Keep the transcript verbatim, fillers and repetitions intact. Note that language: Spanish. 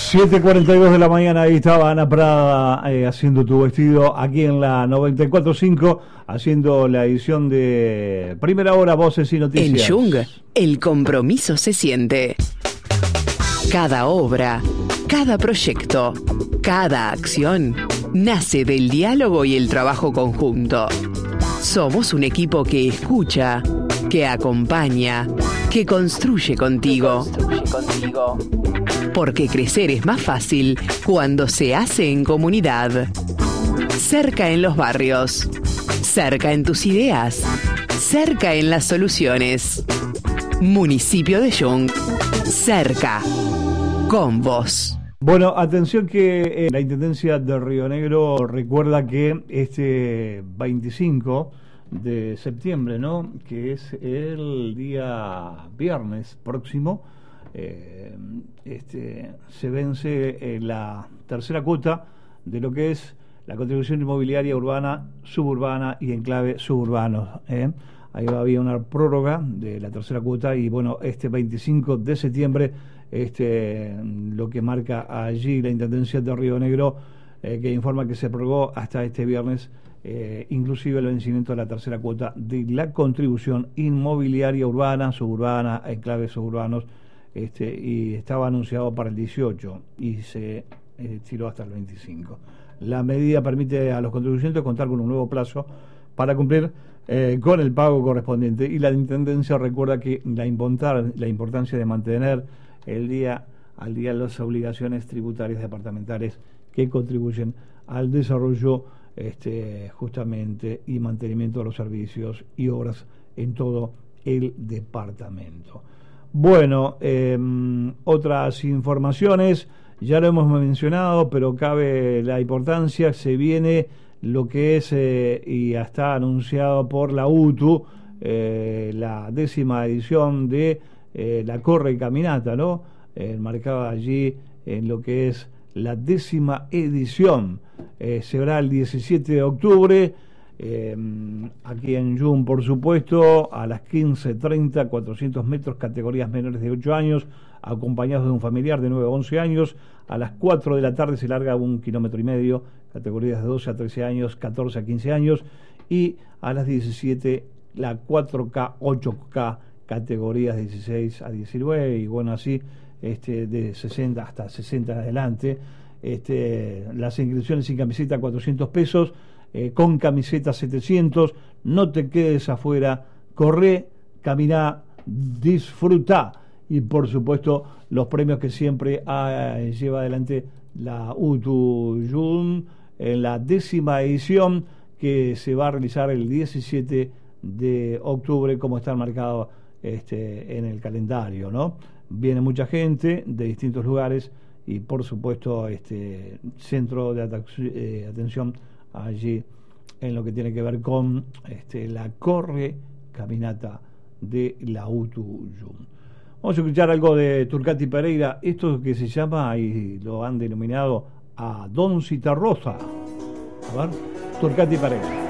siete cuarenta y dos de la mañana, ahí estaba Ana Prada eh, haciendo Tu Vestido, aquí en la noventa y cuatro punto cinco, haciendo la edición de Primera Hora, Voces y Noticias. En Jung, el compromiso se siente. Cada obra, cada proyecto, cada acción, nace del diálogo y el trabajo conjunto. Somos un equipo que escucha, que acompaña, que construye contigo. Que construye contigo. Porque crecer es más fácil cuando se hace en comunidad. Cerca en los barrios, cerca en tus ideas, cerca en las soluciones. Municipio de Jung, cerca, con vos. Bueno, atención que eh, la Intendencia de Río Negro recuerda que este veinticinco de septiembre, ¿no?, que es el día viernes próximo, eh, este, se vence eh, la tercera cuota de lo que es la contribución inmobiliaria urbana, suburbana y enclave suburbanos. ¿eh? Ahí había una prórroga de la tercera cuota y bueno, este veinticinco de septiembre, este, lo que marca allí la Intendencia de Río Negro, eh, que informa que se prorrogó hasta este viernes, eh, inclusive el vencimiento de la tercera cuota de la contribución inmobiliaria urbana, suburbana, enclaves suburbanos, este, y estaba anunciado para el dieciocho y se eh, tiró hasta el veinticinco. La medida permite a los contribuyentes contar con un nuevo plazo para cumplir eh, con el pago correspondiente, y la Intendencia recuerda que la, importar, la importancia de mantener el día al día las obligaciones tributarias departamentales que contribuyen al desarrollo este, justamente y mantenimiento de los servicios y obras en todo el departamento. Bueno, eh, otras informaciones, ya lo hemos mencionado, pero cabe la importancia, se viene lo que es, eh, y ya está anunciado por la U T U, eh, la décima edición de eh, la Corre y Caminata, ¿no? Eh, marcada allí en lo que es la décima edición. Eh, será el diecisiete de octubre, eh, aquí en Jung, por supuesto, a las quince treinta, cuatrocientos metros, categorías menores de ocho años, acompañados de un familiar de nueve a once años. A las cuatro de la tarde se larga un kilómetro y medio, categorías de doce a trece años, catorce a quince años, y a las diecisiete la cuatro K, ocho K, categorías dieciséis a diecinueve, y bueno, así este, de sesenta hasta sesenta en adelante. Este, las inscripciones sin camiseta cuatrocientos pesos, eh, con camiseta setecientos. No te quedes afuera, corre, caminá, disfruta. Y por supuesto los premios que siempre ah, lleva adelante la U T U Jung en la décima edición, que se va a realizar el diecisiete de octubre, como está marcado este, en el calendario, ¿no? Viene mucha gente de distintos lugares y por supuesto este centro de eh, atención allí en lo que tiene que ver con este, la Corre Caminata de la U T U Jung. Vamos a escuchar algo de Turcati Pereira, esto que se llama, y lo han denominado a Don Citarrosa. A ver, Turcati Pereira.